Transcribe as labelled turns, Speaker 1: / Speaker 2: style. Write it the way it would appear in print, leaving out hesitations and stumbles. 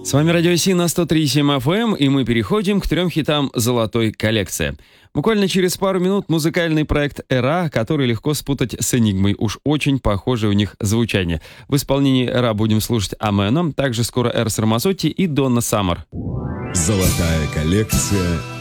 Speaker 1: С вами Радио Си на 103.7 FM, и мы переходим к 3 хитам золотой коллекции. Буквально через пару минут музыкальный проект «Эра», который легко спутать с «Энигмой». Уж очень похоже у них звучание. В исполнении «Эра» будем слушать Амено, также скоро Эрос Рамазотти и Донна Саммер.
Speaker 2: Золотая коллекция